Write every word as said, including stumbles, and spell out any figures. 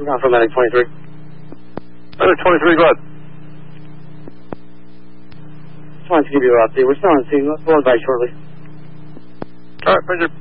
We're going for medic twenty-three. Medic twenty-three, go ahead. Just wanted to give you an update. We're still on scene. We'll advise shortly. All right, thank you.